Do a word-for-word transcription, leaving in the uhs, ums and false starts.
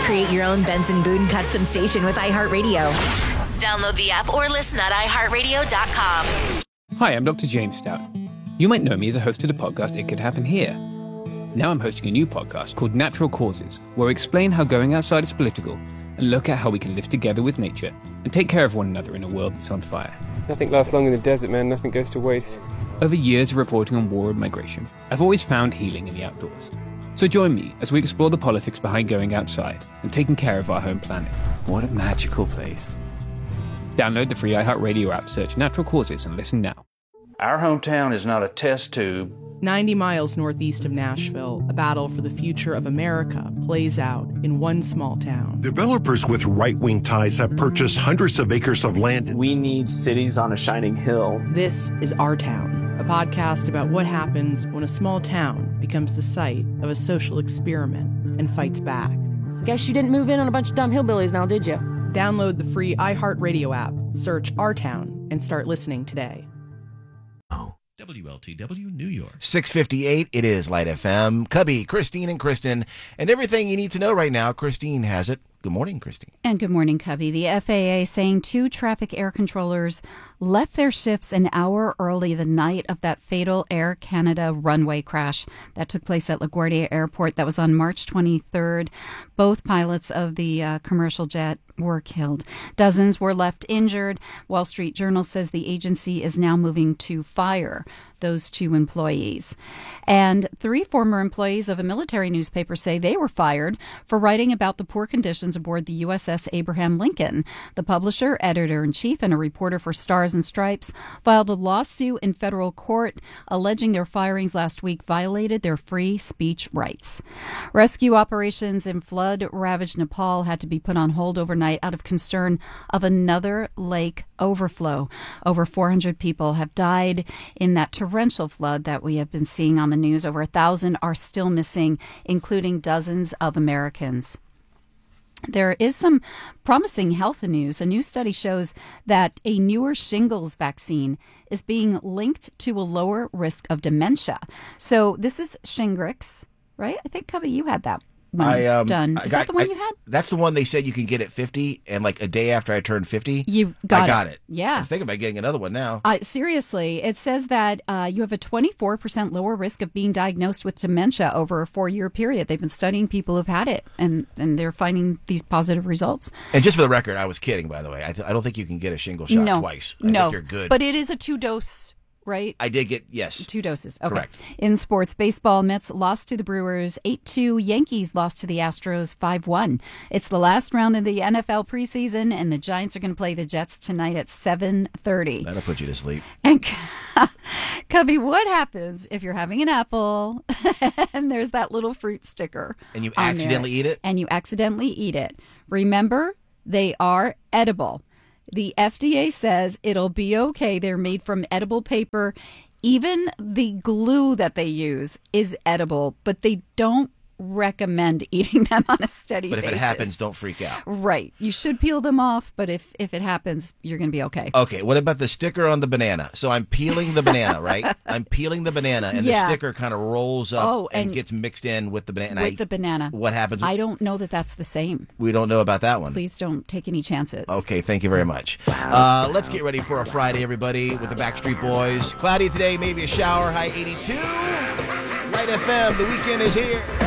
Create your own Benson Boone custom station with iHeartRadio. Download the app or listen at i heart radio dot com. Hi, I'm Doctor James Stout. You might know me as a host of the podcast It Could Happen Here. Now I'm hosting a new podcast called Natural Causes, where we explain how going outside is political and look at how we can live together with nature and take care of one another in a world that's on fire. Nothing lasts long in the desert, man. Nothing goes to waste. Over years of reporting on war and migration, I've always found healing in the outdoors. So join me as we explore the politics behind going outside and taking care of our home planet. What a magical place. Download the free iHeartRadio app, search Natural Causes, and listen now. Our hometown is not a test tube. ninety miles northeast of Nashville, a battle for the future of America plays out in one small town. Developers with right-wing ties have purchased hundreds of acres of land. We need cities on a shining hill. This is Our Town, a podcast about what happens when a small town becomes the site of a social experiment and fights back. Guess you didn't move in on a bunch of dumb hillbillies now, did you? Download the free iHeartRadio app, search Our Town, and start listening today. W L T W New York. six fifty-eight, it is Light F M. Cubby, Christine, and Kristen. And everything you need to know right now, Christine has it. Good morning, Christine. And good morning, Cubby. The F A A saying two traffic air controllers left their shifts an hour early the night of that fatal Air Canada runway crash that took place at LaGuardia Airport. That was on March twenty-third. Both pilots of the uh, commercial jet were killed. Dozens were left injured. Wall Street Journal says the agency is now moving to fire those two employees. And three former employees of a military newspaper say they were fired for writing about the poor conditions aboard the U S S Abraham Lincoln. The publisher, editor-in-chief, and a reporter for Stars and Stripes filed a lawsuit in federal court alleging their firings last week violated their free speech rights. Rescue operations in flood-ravaged Nepal had to be put on hold overnight out of concern of another lake overflow. Over four hundred people have died in that torrential flood that we have been seeing on the news. Over a thousand are still missing, including dozens of Americans. There is some promising health news. A new study shows that a newer shingles vaccine is being linked to a lower risk of dementia. So this is Shingrix, right? I think, Cubby, you had that one I, um, done. Is I, that the one I, you had? That's the one they said you can get at fifty, and like a day after I turned fifty, you got I got it. it. Yeah. I'm thinking about getting another one now. Uh, seriously, it says that uh, you have a twenty-four percent lower risk of being diagnosed with dementia over a four-year period. They've been studying people who've had it, and, and they're finding these positive results. And just for the record, I was kidding, by the way. I, th- I don't think you can get a shingle shot no, twice. I no, think you're good. But it is a two-dose, right? I did get, yes. Two doses. Okay. Correct. In sports, baseball, Mets lost to the Brewers eight two. Yankees lost to the Astros five one. It's the last round of the N F L preseason, and the Giants are going to play the Jets tonight at seven thirty. That'll put you to sleep. And Cubby, what happens if you're having an apple and there's that little fruit sticker And you on accidentally there, eat it? And you accidentally eat it. Remember, they are edible. The F D A says it'll be okay. They're made from edible paper. Even the glue that they use is edible, but they don't recommend eating them on a steady basis. But if it happens, don't freak out. Right. You should peel them off, but if, if it happens, you're going to be okay. Okay, what about the sticker on the banana? So I'm peeling the banana, right? I'm peeling the banana, and Yeah. the sticker kind of rolls up Oh, and, and gets mixed in with the banana. With I- the banana. What happens? I don't know that that's the same. We don't know about that one. Please don't take any chances. Okay, thank you very much. Uh, let's get ready for a Friday, everybody, with the Backstreet Boys. Cloudy today, maybe a shower, high eighty-two. Light F M, the weekend is here.